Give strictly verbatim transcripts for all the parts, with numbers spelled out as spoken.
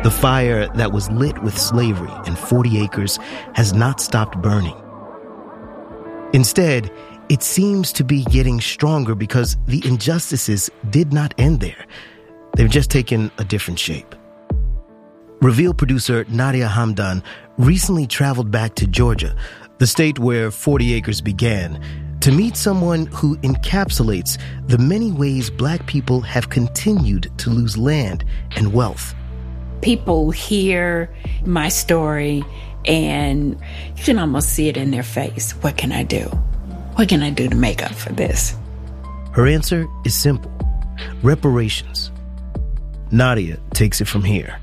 The fire that was lit with slavery and forty acres has not stopped burning. Instead, it seems to be getting stronger because the injustices did not end there. They've just taken a different shape. Reveal producer Nadia Hamdan recently traveled back to Georgia, the state where forty acres began, to meet someone who encapsulates the many ways Black people have continued to lose land and wealth. People hear my story and you can almost see it in their face. What can I do? What can I do to make up for this? Her answer is simple: reparations. Nadia takes it from here.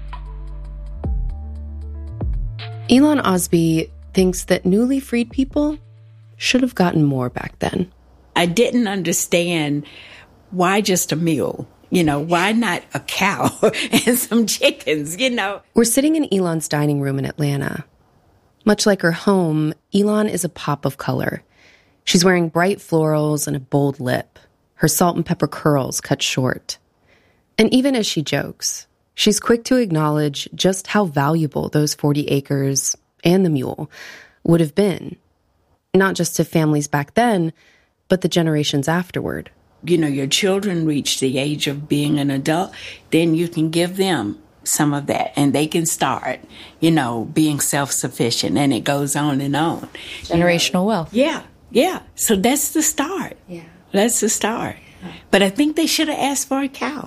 Elon Osby thinks that newly freed people should have gotten more back then. I didn't understand why just a mule? You know, why not a cow and some chickens, you know? We're sitting in Elon's dining room in Atlanta. Much like her home, Elon is a pop of color. She's wearing bright florals and a bold lip, her salt and pepper curls cut short. And even as she jokes, she's quick to acknowledge just how valuable those forty acres and the mule would have been, not just to families back then, but the generations afterward. You know, your children reach the age of being an adult, then you can give them some of that and they can start, you know, being self-sufficient, and it goes on and on. Generational you know? wealth. Yeah, yeah. So that's the start. Yeah. That's the start. But I think they should have asked for a cow.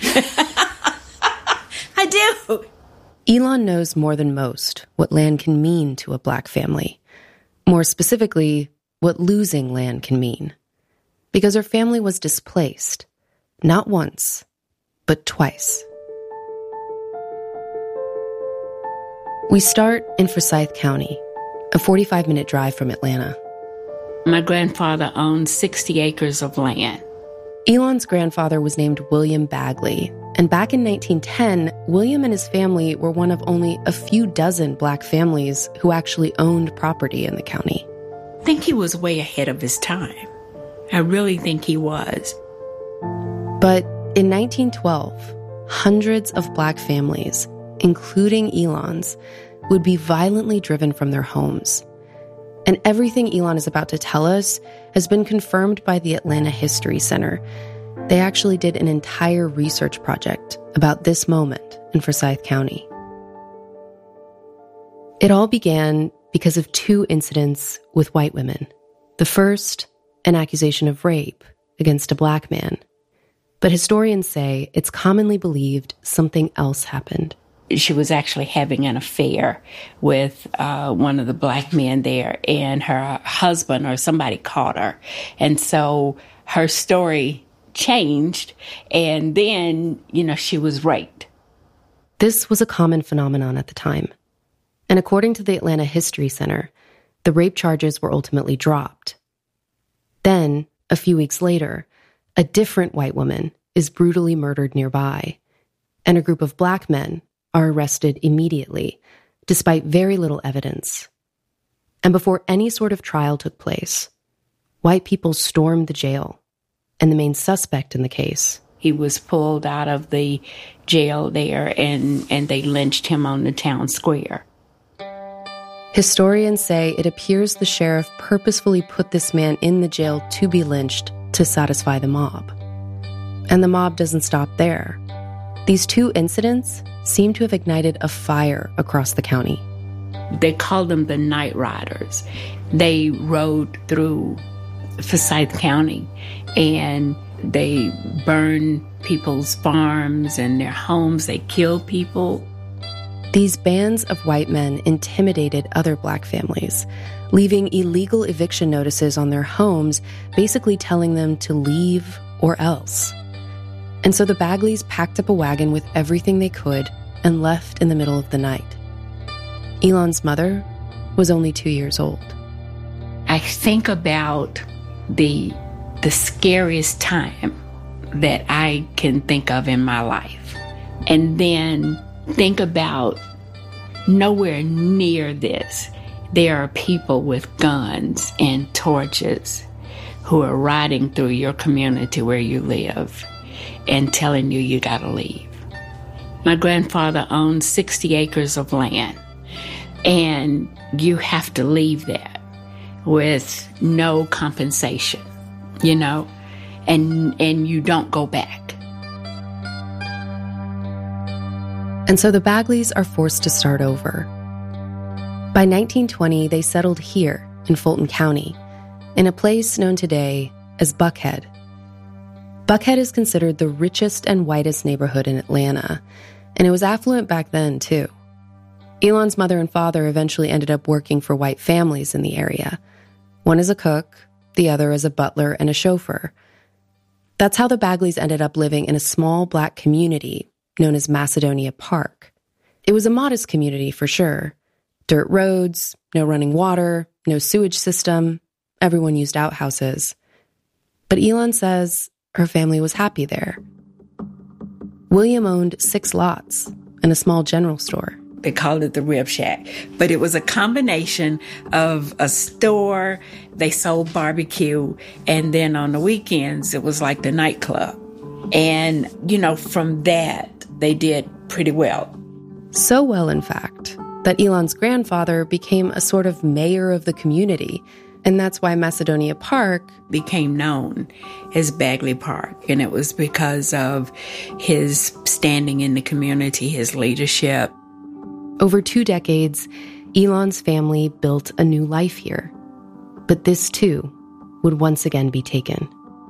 I do. Elon knows more than most what land can mean to a Black family. More specifically, what losing land can mean. Because her family was displaced, not once, but twice. We start in Forsyth County, a forty-five minute drive from Atlanta. My grandfather owned sixty acres of land. Elon's grandfather was named William Bagley, and back in nineteen ten, William and his family were one of only a few dozen Black families who actually owned property in the county. I think he was way ahead of his time. I really think he was. But in nineteen twelve, hundreds of Black families, including Elon's, would be violently driven from their homes. And everything Elon is about to tell us has been confirmed by the Atlanta History Center. They actually did an entire research project about this moment in Forsyth County. It all began because of two incidents with white women. The first, an accusation of rape against a Black man. But historians say it's commonly believed something else happened. She was actually having an affair with uh, one of the Black men there, and her husband or somebody caught her. And so her story changed, and then, you know, she was raped. This was a common phenomenon at the time. And according to the Atlanta History Center, the rape charges were ultimately dropped. Then, a few weeks later, a different white woman is brutally murdered nearby, and a group of Black men are arrested immediately, despite very little evidence. And before any sort of trial took place, white people stormed the jail, and the main suspect in the case, he was pulled out of the jail there, and, and they lynched him on the town square. Historians say it appears the sheriff purposefully put this man in the jail to be lynched to satisfy the mob. And the mob doesn't stop there. These two incidents seem to have ignited a fire across the county. They called them the Night Riders. They rode through Forsyth County, and they burned people's farms and their homes. They killed people. These bands of white men intimidated other Black families, leaving illegal eviction notices on their homes, basically telling them to leave or else. And so the Bagleys packed up a wagon with everything they could and left in the middle of the night. Elon's mother was only two years old. I think about the the scariest time that I can think of in my life. And then think about nowhere near this, there are people with guns and torches who are riding through your community where you live and telling you you gotta leave. My grandfather owned sixty acres of land, and you have to leave that with no compensation, you know, and and you don't go back. And so the Bagleys are forced to start over. By nineteen twenty, they settled here in Fulton County, in a place known today as Buckhead. Buckhead is considered the richest and whitest neighborhood in Atlanta, and it was affluent back then, too. Elon's mother and father eventually ended up working for white families in the area. One as a cook, the other as a butler and a chauffeur. That's how the Bagleys ended up living in a small black community known as Macedonia Park. It was a modest community for sure. Dirt roads, no running water, no sewage system. Everyone used outhouses. But Elon says her family was happy there. William owned six lots and a small general store. They called it the Rib Shack, but it was a combination of a store, they sold barbecue, and then on the weekends, it was like the nightclub. And, you know, from that, they did pretty well. So well, in fact, that Elon's grandfather became a sort of mayor of the community, and that's why Macedonia Park became known as Bagley Park. And it was because of his standing in the community, his leadership. Over two decades, Elon's family built a new life here. But this, too, would once again be taken.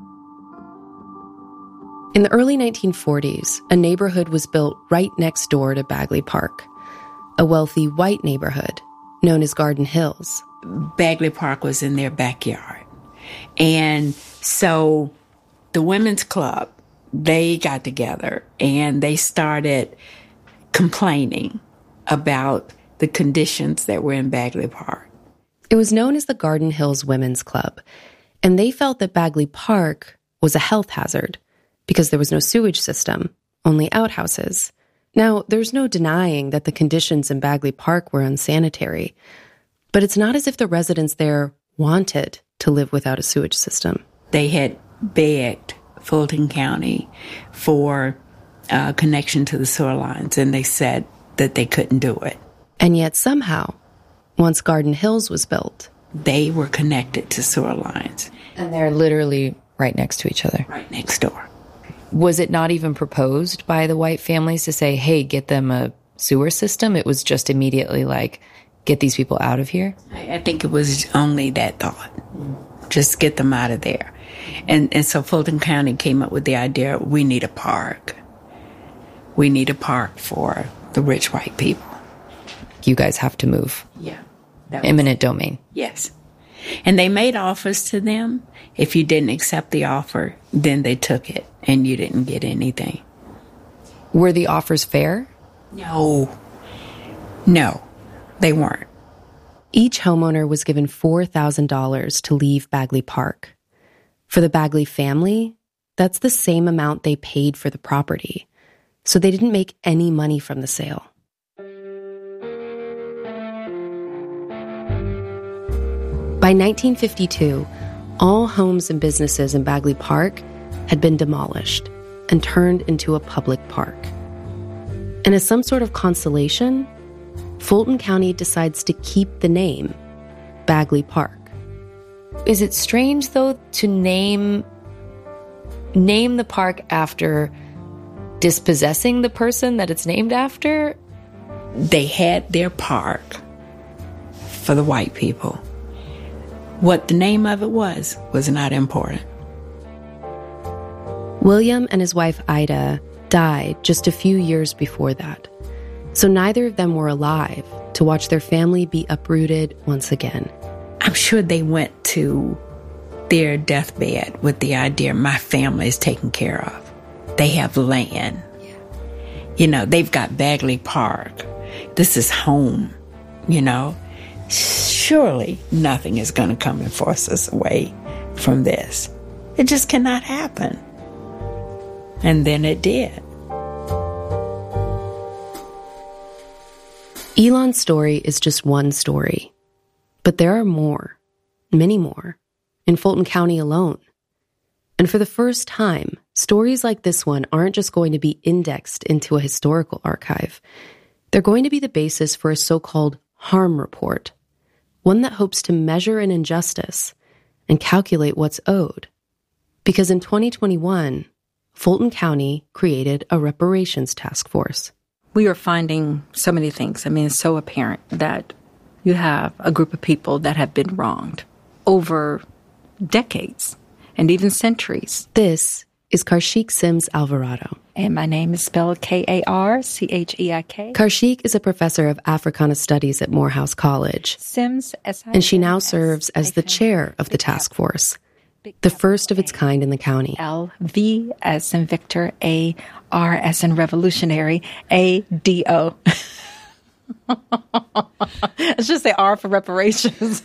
In the early nineteen forties, a neighborhood was built right next door to Bagley Park, a wealthy white neighborhood known as Garden Hills. Bagley Park was in their backyard. And so the women's club, they got together and they started complaining about the conditions that were in Bagley Park. It was known as the Garden Hills Women's Club, and they felt that Bagley Park was a health hazard because there was no sewage system, only outhouses. Now, there's no denying that the conditions in Bagley Park were unsanitary, but it's not as if the residents there wanted to live without a sewage system. They had begged Fulton County for a connection to the sewer lines, and they said that they couldn't do it. And yet somehow, once Garden Hills was built, they were connected to sewer lines. And they're literally right next to each other. Right next door. Was it not even proposed by the white families to say, hey, get them a sewer system? It was just immediately like, get these people out of here? I, I think it was only that thought. Just get them out of there. And, and so Fulton County came up with the idea, we need a park. We need a park for the rich white people. You guys have to move. Yeah. Eminent domain. Yes. And they made offers to them. If you didn't accept the offer, then they took it and you didn't get anything. Were the offers fair? No. No, they weren't. Each homeowner was given four thousand dollars to leave Bagley Park. For the Bagley family, that's the same amount they paid for the property. So they didn't make any money from the sale. By nineteen fifty-two, all homes and businesses in Bagley Park had been demolished and turned into a public park. And as some sort of consolation, Fulton County decides to keep the name Bagley Park. Is it strange, though, to name name the park after dispossessing the person that it's named after? They had their park for the white people. What the name of it was, was not important. William and his wife Ida died just a few years before that, so neither of them were alive to watch their family be uprooted once again. I'm sure they went to their deathbed with the idea, my family is taken care of. They have land. Yeah. You know, they've got Bagley Park. This is home, you know. Surely nothing is going to come and force us away from this. It just cannot happen. And then it did. Elon's story is just one story, but there are more, many more, in Fulton County alone. And for the first time, stories like this one aren't just going to be indexed into a historical archive. They're going to be the basis for a so-called harm report, one that hopes to measure an injustice and calculate what's owed. Because in twenty twenty-one, Fulton County created a reparations task force. We are finding so many things. I mean, it's so apparent that you have a group of people that have been wronged over decades and even centuries. This is Karshik Sims Alvarado. And my name is spelled K A R C H E I K. Karshik is a professor of Africana Studies at Morehouse College. Sims, S I M S. And she now serves as the chair of the task force, the first of its kind in the county. L, V as in Victor, A, R as in revolutionary, A, D, O. Let's just say R for reparations.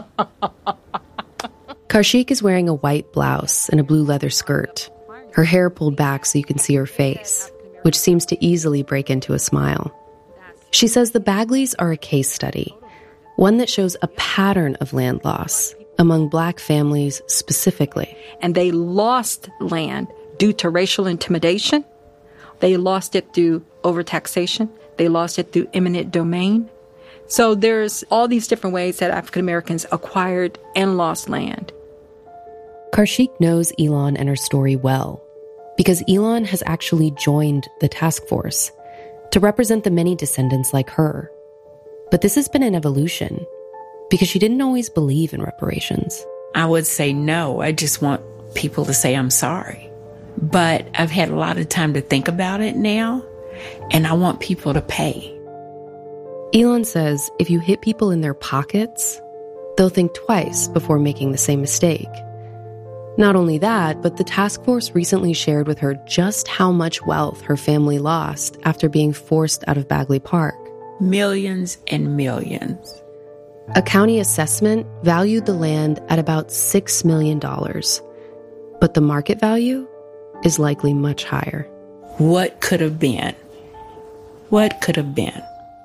Karshik is wearing a white blouse and a blue leather skirt, her hair pulled back so you can see her face, which seems to easily break into a smile. She says the Bagleys are a case study, one that shows a pattern of land loss among Black families specifically. And they lost land due to racial intimidation. They lost it through overtaxation. They lost it through eminent domain. So there's all these different ways that African Americans acquired and lost land. Karshik knows Elon and her story well, because Elon has actually joined the task force to represent the many descendants like her. But this has been an evolution, because she didn't always believe in reparations. I would say no. I just want people to say I'm sorry. But I've had a lot of time to think about it now, and I want people to pay. Elon says if you hit people in their pockets, they'll think twice before making the same mistake. Not only that, but the task force recently shared with her just how much wealth her family lost after being forced out of Bagley Park. Millions and millions. A county assessment valued the land at about six million dollars. But the market value is likely much higher. What could have been? What could have been?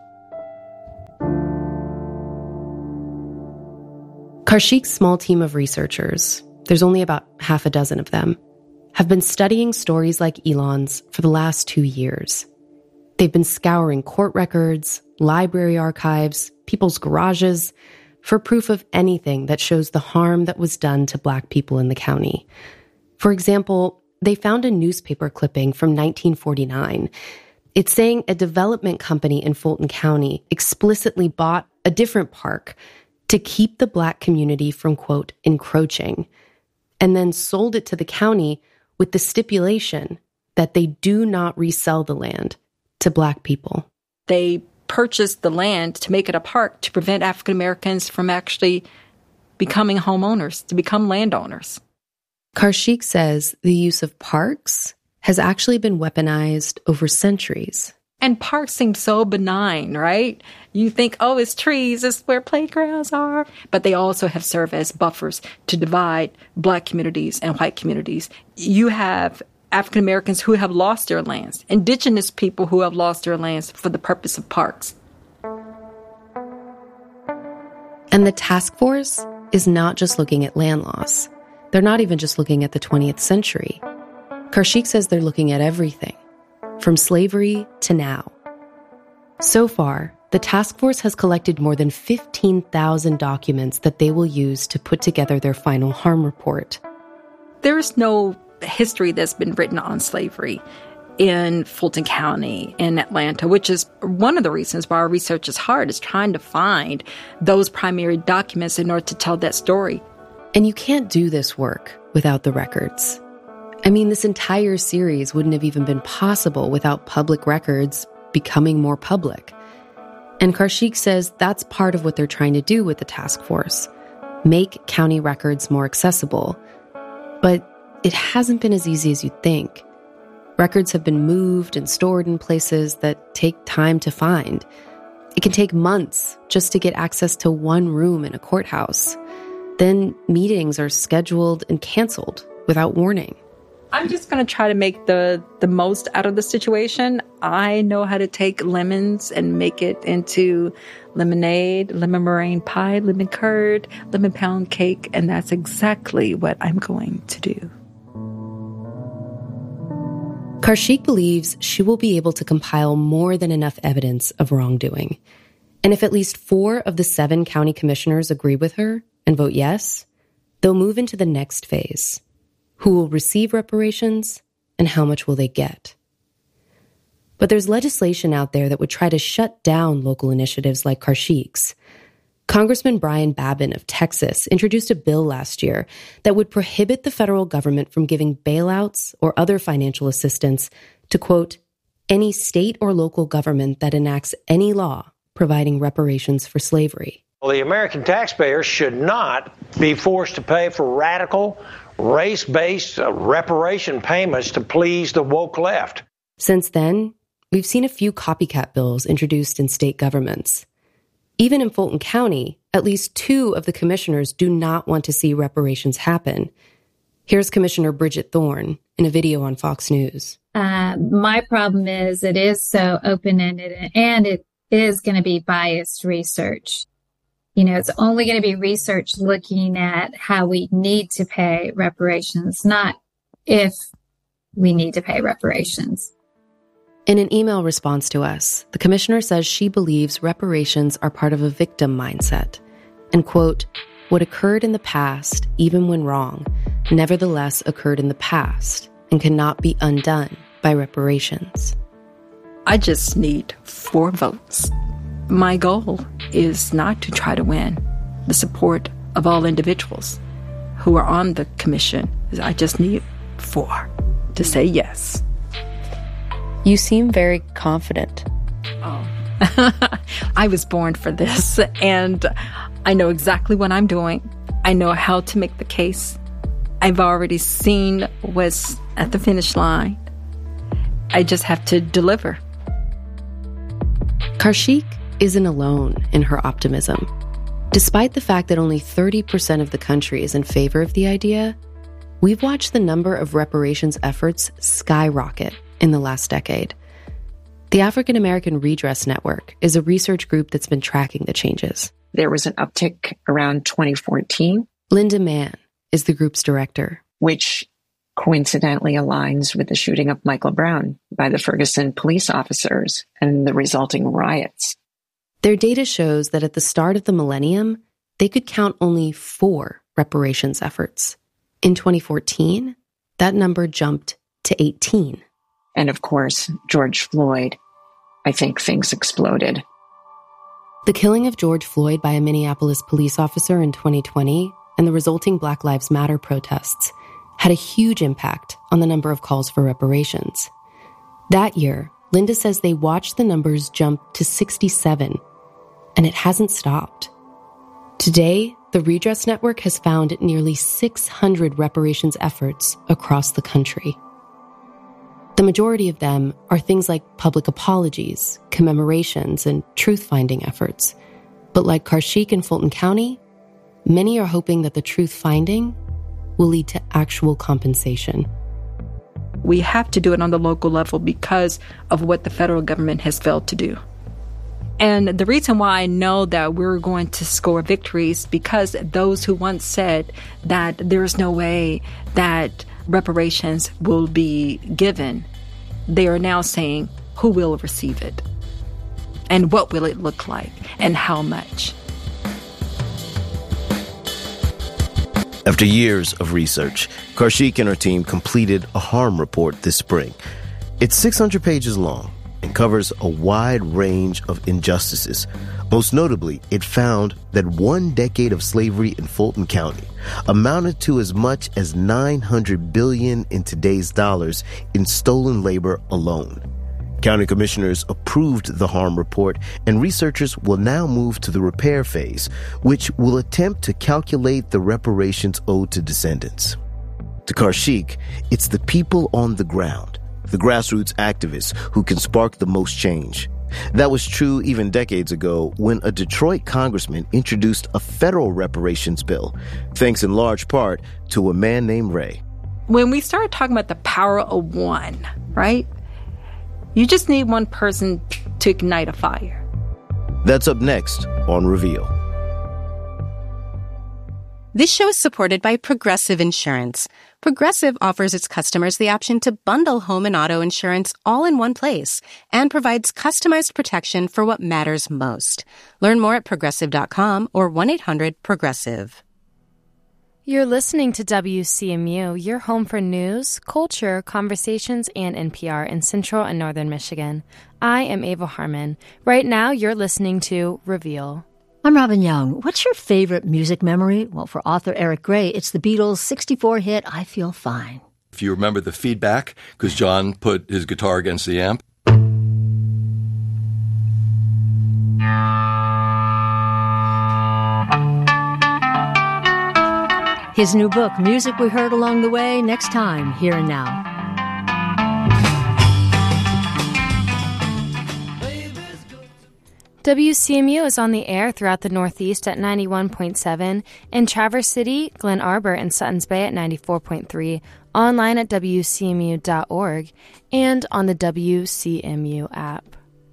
Karshik's small team of researchers, there's only about half a dozen of them, have been studying stories like Elon's for the last two years. They've been scouring court records, library archives, people's garages, for proof of anything that shows the harm that was done to Black people in the county. For example, they found a newspaper clipping from nineteen forty-nine. It's saying a development company in Fulton County explicitly bought a different park to keep the Black community from, quote, encroaching, and then sold it to the county with the stipulation that they do not resell the land to Black people. They purchased the land to make it a park to prevent African Americans from actually becoming homeowners, to become landowners. Karshik says the use of parks has actually been weaponized over centuries. And parks seem so benign, right? You think, oh, it's trees, it's where playgrounds are. But they also have served as buffers to divide Black communities and white communities. You have African Americans who have lost their lands, indigenous people who have lost their lands for the purpose of parks. And the task force is not just looking at land loss. They're not even just looking at the twentieth century. Karshik says they're looking at everything, from slavery to now. So far, the task force has collected more than fifteen thousand documents that they will use to put together their final harm report. There is no history that's been written on slavery in Fulton County, in Atlanta, which is one of the reasons why our research is hard, is trying to find those primary documents in order to tell that story. And you can't do this work without the records. I mean, this entire series wouldn't have even been possible without public records becoming more public. And Karshik says that's part of what they're trying to do with the task force, make county records more accessible. But it hasn't been as easy as you'd think. Records have been moved and stored in places that take time to find. It can take months just to get access to one room in a courthouse. Then meetings are scheduled and canceled without warning. I'm just going to try to make the, the most out of the situation. I know how to take lemons and make it into lemonade, lemon meringue pie, lemon curd, lemon pound cake, and that's exactly what I'm going to do. Karshik believes she will be able to compile more than enough evidence of wrongdoing. And if at least four of the seven county commissioners agree with her and vote yes, they'll move into the next phase. Who will receive reparations and how much will they get? But there's legislation out there that would try to shut down local initiatives like Karshik's. Congressman Brian Babin of Texas introduced a bill last year that would prohibit the federal government from giving bailouts or other financial assistance to, quote, any state or local government that enacts any law providing reparations for slavery. Well, the American taxpayer should not be forced to pay for radical, race-based uh, reparation payments to please the woke left. Since then, we've seen a few copycat bills introduced in state governments. Even in Fulton County, at least two of the commissioners do not want to see reparations happen. Here's Commissioner Bridget Thorne in a video on Fox News. Uh, my problem is it is so open-ended and it is going to be biased research. You know, it's only going to be research looking at how we need to pay reparations, not if we need to pay reparations. In an email response to us, the commissioner says she believes reparations are part of a victim mindset and, quote, what occurred in the past, even when wrong, nevertheless occurred in the past and cannot be undone by reparations. I just need four votes. My goal is not to try to win the support of all individuals who are on the commission. I just need four to say yes. You seem very confident. Oh, I was born for this, and I know exactly what I'm doing. I know how to make the case. I've already seen what's at the finish line. I just have to deliver. Karshik isn't alone in her optimism. Despite the fact that only thirty percent of the country is in favor of the idea, we've watched the number of reparations efforts skyrocket in the last decade. The African American Redress Network is a research group that's been tracking the changes. There was an uptick around twenty fourteen. Linda Mann is the group's director. Which coincidentally aligns with the shooting of Michael Brown by the Ferguson police officers and the resulting riots. Their data shows that at the start of the millennium, they could count only four reparations efforts. In twenty fourteen, that number jumped to eighteen. And of course, George Floyd, I think things exploded. The killing of George Floyd by a Minneapolis police officer in twenty twenty and the resulting Black Lives Matter protests had a huge impact on the number of calls for reparations. That year, Linda says they watched the numbers jump to sixty-seven, and it hasn't stopped. Today, the Redress Network has found nearly six hundred reparations efforts across the country. The majority of them are things like public apologies, commemorations, and truth-finding efforts. But like Karshik and Fulton County, many are hoping that the truth-finding will lead to actual compensation. We have to do it on the local level because of what the federal government has failed to do. And the reason why I know that we're going to score victories because those who once said that there's no way that reparations will be given, they are now saying who will receive it and what will it look like and how much. After years of research, Karshik and her team completed a harm report this spring. It's six hundred pages long and covers a wide range of injustices. Most notably, it found that one decade of slavery in Fulton County amounted to as much as nine hundred billion dollars in today's dollars in stolen labor alone. County commissioners approved the harm report, and researchers will now move to the repair phase, which will attempt to calculate the reparations owed to descendants. To Karshik, it's the people on the ground, the grassroots activists, who can spark the most change. That was true even decades ago when a Detroit congressman introduced a federal reparations bill, thanks in large part to a man named Ray. When we start talking about the power of one, right? You just need one person to ignite a fire. That's up next on Reveal. This show is supported by Progressive Insurance. Progressive offers its customers the option to bundle home and auto insurance all in one place and provides customized protection for what matters most. Learn more at progressive dot com or one eight hundred progressive. You're listening to W C M U, your home for news, culture, conversations, and N P R in Central and Northern Michigan. I am Ava Harmon. Right now, you're listening to Reveal. I'm Robin Young. What's your favorite music memory? Well, for author Eric Gray, it's the Beatles' sixty-four hit, I Feel Fine. If you remember the feedback, because John put his guitar against the amp. His new book, Music We Heard Along the Way, next time, Here and Now. W C M U is on the air throughout the Northeast at ninety-one point seven, in Traverse City, Glen Arbor, and Suttons Bay at ninety-four point three, online at W C M U dot org, and on the W C M U app.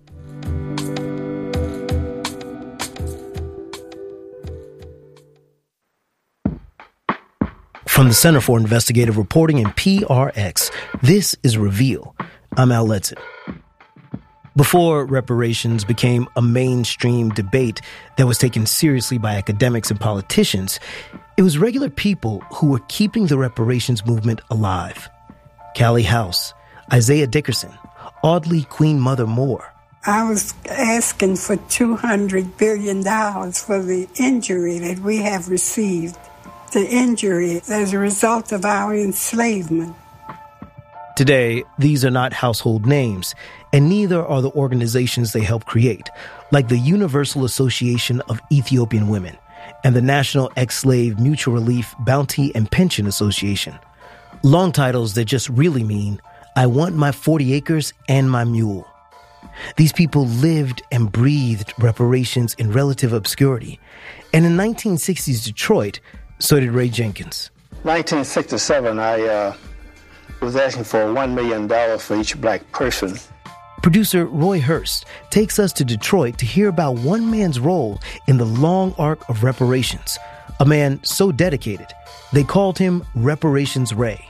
From the Center for Investigative Reporting and P R X, this is Reveal. I'm Al Letson. Before reparations became a mainstream debate that was taken seriously by academics and politicians, it was regular people who were keeping the reparations movement alive. Callie House, Isaiah Dickerson, Audley Queen Mother Moore. I was asking for two hundred billion dollars for the injury that we have received, the injury as a result of our enslavement. Today, these are not household names, and neither are the organizations they helped create, like the Universal Association of Ethiopian Women and the National Ex-Slave Mutual Relief Bounty and Pension Association. Long titles that just really mean, I want my forty acres and my mule. These people lived and breathed reparations in relative obscurity. And in nineteen sixties Detroit, so did Ray Jenkins. nineteen sixty-seven, I uh, was asking for one million dollars for each black person. Producer Roy Hurst takes us to Detroit to hear about one man's role in the long arc of reparations, a man so dedicated, they called him Reparations Ray.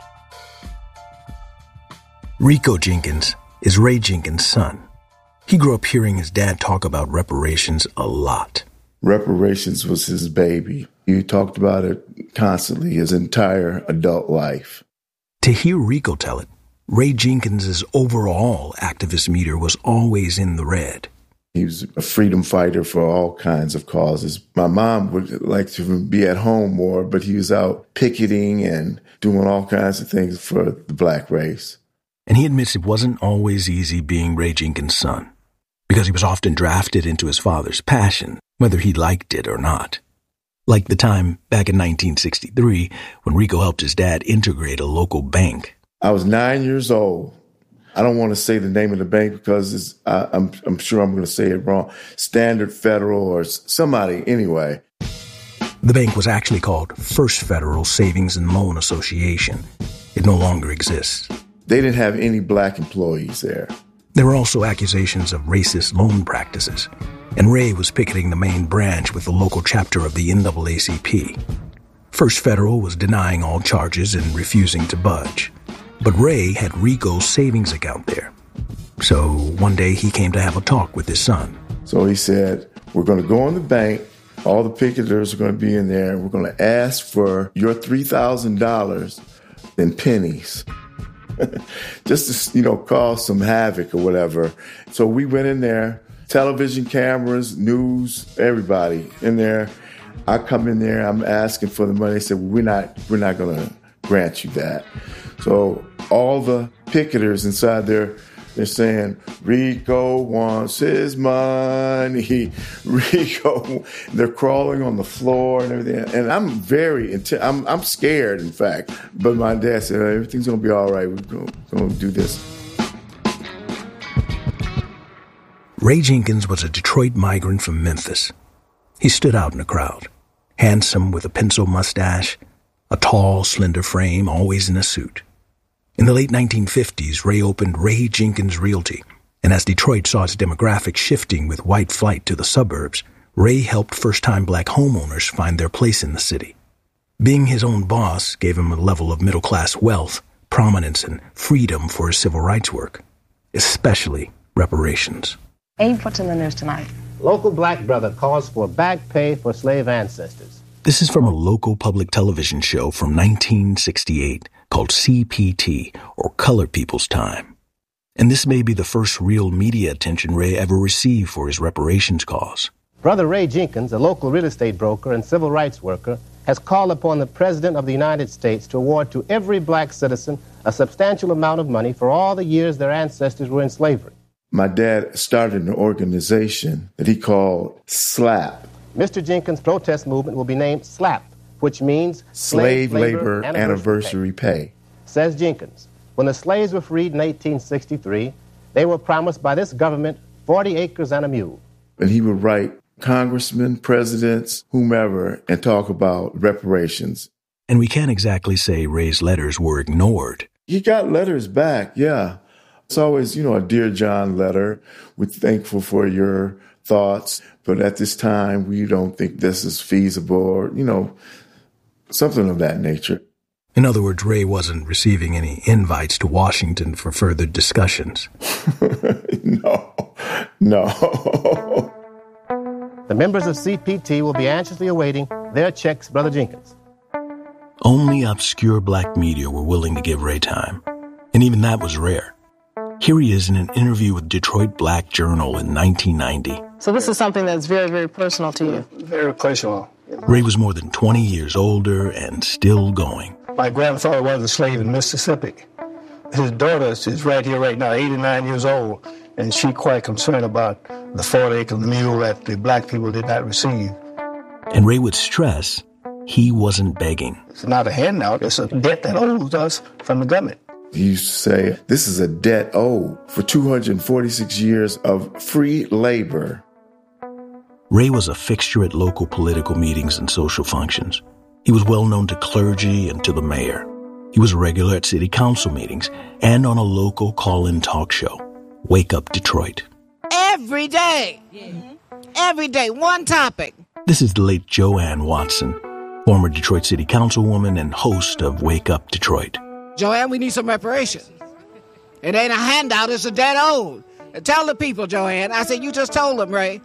Rico Jenkins is Ray Jenkins' son. He grew up hearing his dad talk about reparations a lot. Reparations was his baby. He talked about it constantly his entire adult life. To hear Rico tell it, Ray Jenkins' overall activist meter was always in the red. He was a freedom fighter for all kinds of causes. My mom would like to be at home more, but he was out picketing and doing all kinds of things for the black race. And he admits it wasn't always easy being Ray Jenkins' son, because he was often drafted into his father's passion, whether he liked it or not. Like the time back in nineteen sixty-three when Rico helped his dad integrate a local bank. I was nine years old. I don't want to say the name of the bank because it's, I, I'm, I'm sure I'm going to say it wrong. Standard Federal or somebody, anyway. The bank was actually called First Federal Savings and Loan Association. It no longer exists. They didn't have any black employees there. There were also accusations of racist loan practices, and Ray was picketing the main branch with the local chapter of the N double A C P. First Federal was denying all charges and refusing to budge. But Ray had Rico's savings account there. So one day he came to have a talk with his son. So he said, we're going to go in the bank. All the picketers are going to be in there. We're going to ask for your three thousand dollars in pennies. Just to, you know, cause some havoc or whatever. So we went in there, television cameras, news, everybody in there. I come in there, I'm asking for the money. They said, well, we're not, we're not going to grant you that. So all the picketers inside there, they're saying, Rico wants his money. Rico, they're crawling on the floor and everything. And I'm very, inti- I'm, I'm scared, in fact. But my dad said, everything's going to be all right. We're going to do this. Ray Jenkins was a Detroit migrant from Memphis. He stood out in the crowd, handsome with a pencil mustache, a tall, slender frame, always in a suit. In the late nineteen fifties, Ray opened Ray Jenkins Realty, and as Detroit saw its demographics shifting with white flight to the suburbs, Ray helped first-time black homeowners find their place in the city. Being his own boss gave him a level of middle-class wealth, prominence, and freedom for his civil rights work, especially reparations. Abe, what's in the news tonight? Local black brother calls for back pay for slave ancestors. This is from a local public television show from nineteen sixty-eight called C P T, or Colored People's Time. And this may be the first real media attention Ray ever received for his reparations cause. Brother Ray Jenkins, a local real estate broker and civil rights worker, has called upon the President of the United States to award to every black citizen a substantial amount of money for all the years their ancestors were in slavery. My dad started an organization that he called SLAP. Mister Jenkins' protest movement will be named SLAP, which means Slave, Slave Labor, Labor Anniversary, Anniversary pay. pay. Says Jenkins, when the slaves were freed in eighteen sixty-three, they were promised by this government forty acres and a mule. And he would write congressmen, presidents, whomever, and talk about reparations. And we can't exactly say Ray's letters were ignored. He got letters back, yeah. It's always, you know, a Dear John letter. We're thankful for your thoughts, but at this time, we don't think this is feasible, or, you know, something of that nature. In other words, Ray wasn't receiving any invites to Washington for further discussions. no, no. The members of C P T will be anxiously awaiting their checks, Brother Jenkins. Only obscure black media were willing to give Ray time, and even that was rare. Here he is in an interview with Detroit Black Journal in nineteen ninety. So this is something that's very, very personal to you. Very personal. Ray was more than twenty years older and still going. My grandfather was a slave in Mississippi. His daughter is right here right now, eighty-nine years old, and she's quite concerned about the forty acre mule that the black people did not receive. And Ray would stress he wasn't begging. It's not a handout, it's a debt that owes us from the government. He used to say, this is a debt owed for two hundred forty-six years of free labor. Ray was a fixture at local political meetings and social functions. He was well known to clergy and to the mayor. He was a regular at city council meetings and on a local call-in talk show, Wake Up Detroit. Every day. Mm-hmm. Every day, one topic. This is the late Joanne Watson, former Detroit City Councilwoman and host of Wake Up Detroit. Joanne, we need some reparations. It ain't a handout, it's a debt owed. Tell the people, Joanne. I said, you just told them, Ray.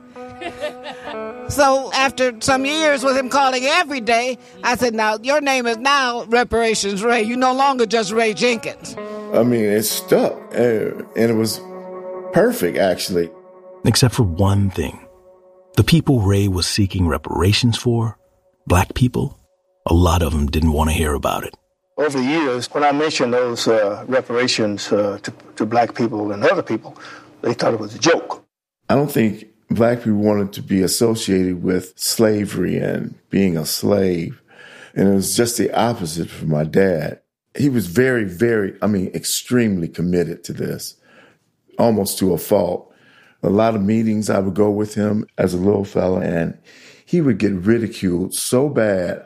So after some years with him calling every day, I said, now, your name is now Reparations Ray. You're no longer just Ray Jenkins. I mean, it stuck, and it was perfect, actually. Except for one thing. The people Ray was seeking reparations for, black people, a lot of them didn't want to hear about it. Over the years, when I mentioned those uh, reparations uh, to, to black people and other people, they thought it was a joke. I don't think black people wanted to be associated with slavery and being a slave. And it was just the opposite for my dad. He was very, very, I mean, extremely committed to this, almost to a fault. A lot of meetings I would go with him as a little fella, and he would get ridiculed so bad.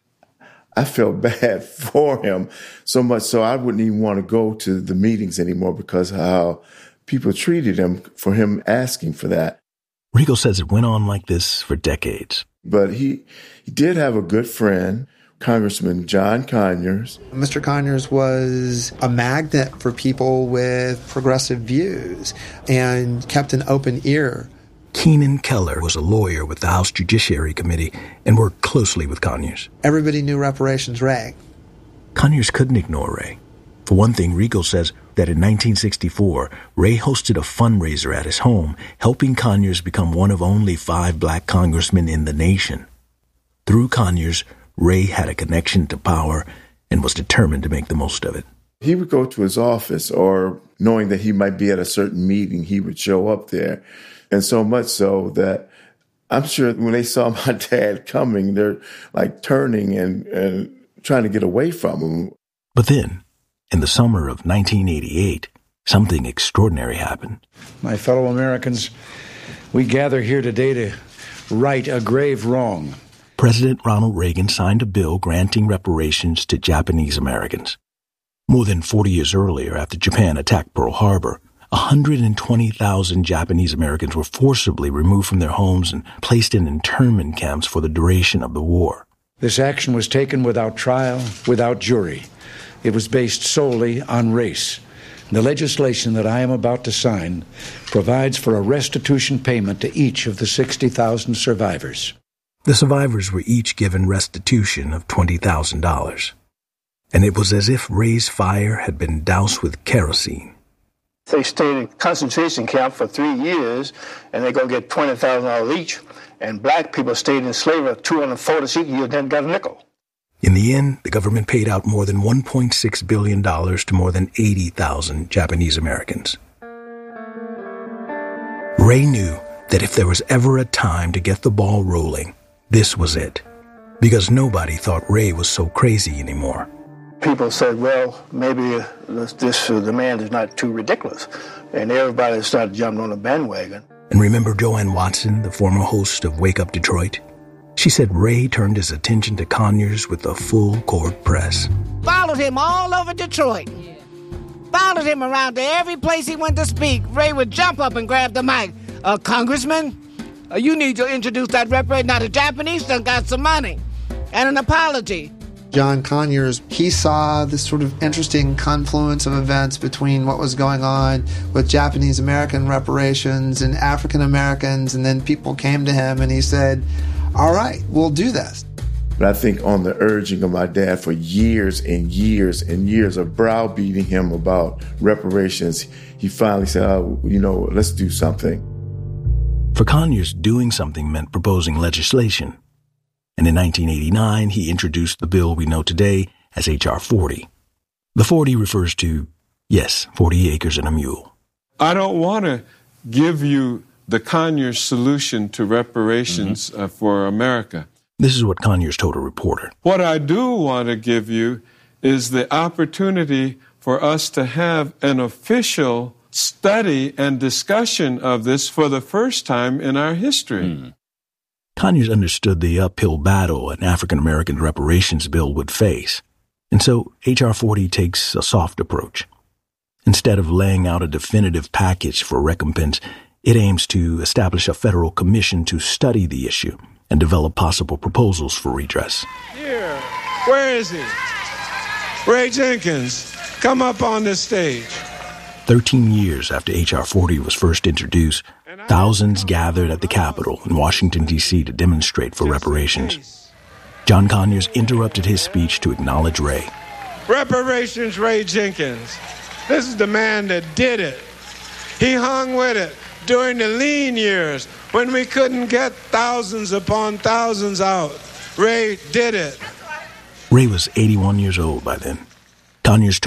I felt bad for him, so much so I wouldn't even want to go to the meetings anymore because of how people treated him for him asking for that. Rico says it went on like this for decades. But he, he did have a good friend, Congressman John Conyers. Mister Conyers was a magnet for people with progressive views and kept an open ear. Keenan Keller was a lawyer with the House Judiciary Committee and worked closely with Conyers. Everybody knew Reparations Ray. Conyers couldn't ignore Ray. For one thing, Rico says that in nineteen sixty-four, Ray hosted a fundraiser at his home, helping Conyers become one of only five black congressmen in the nation. Through Conyers, Ray had a connection to power and was determined to make the most of it. He would go to his office, or knowing that he might be at a certain meeting, he would show up there. And so much so that I'm sure when they saw my dad coming, they're like turning and, and trying to get away from him. But then, in the summer of nineteen eighty-eight, something extraordinary happened. My fellow Americans, we gather here today to right a grave wrong. President Ronald Reagan signed a bill granting reparations to Japanese Americans. More than forty years earlier, after Japan attacked Pearl Harbor, one hundred twenty thousand Japanese Americans were forcibly removed from their homes and placed in internment camps for the duration of the war. This action was taken without trial, without jury. It was based solely on race. The legislation that I am about to sign provides for a restitution payment to each of the sixty thousand survivors. The survivors were each given restitution of twenty thousand dollars. And it was as if Ray's fire had been doused with kerosene. They stayed in concentration camp for three years, and they're going to get twenty thousand dollars each. And black people stayed in slavery two hundred forty-six years and then got a nickel. In the end, the government paid out more than one point six billion dollars to more than eighty thousand Japanese Americans. Ray knew that if there was ever a time to get the ball rolling, this was it. Because nobody thought Ray was so crazy anymore. People said, well, maybe uh, this, this uh, demand is not too ridiculous. And everybody started jumping on the bandwagon. And remember Joanne Watson, the former host of Wake Up Detroit? She said Ray turned his attention to Conyers with a full-court press. Followed him all over Detroit. Followed him around to every place he went to speak. Ray would jump up and grab the mic. Uh, Congressman, uh, you need to introduce that reparation. Now the Japanese done got some money. And an apology. John Conyers, he saw this sort of interesting confluence of events between what was going on with Japanese American reparations and African Americans, and then people came to him and he said, all right, we'll do this. But I think on the urging of my dad for years and years and years of browbeating him about reparations, he finally said, oh, you know, let's do something. For Conyers, doing something meant proposing legislation. And in nineteen eighty-nine, he introduced the bill we know today as H R forty. The forty refers to, yes, forty acres and a mule. I don't want to give you the Conyers solution to reparations mm-hmm. uh, for America. This is what Conyers told a reporter. What I do want to give you is the opportunity for us to have an official study and discussion of this for the first time in our history. Mm. Conyers understood the uphill battle an African American reparations bill would face, and so H R forty takes a soft approach. Instead of laying out a definitive package for recompense, it aims to establish a federal commission to study the issue and develop possible proposals for redress. Here, where is he? Ray Jenkins, come up on this stage. Thirteen years after H R forty was first introduced, thousands gathered at the Capitol in Washington, D C to demonstrate for reparations. John Conyers interrupted his speech to acknowledge Ray. Reparations, Ray Jenkins. This is the man that did it. He hung with it during the lean years when we couldn't get thousands upon thousands out. Ray did it. Ray was eighty-one years old by then. Conyers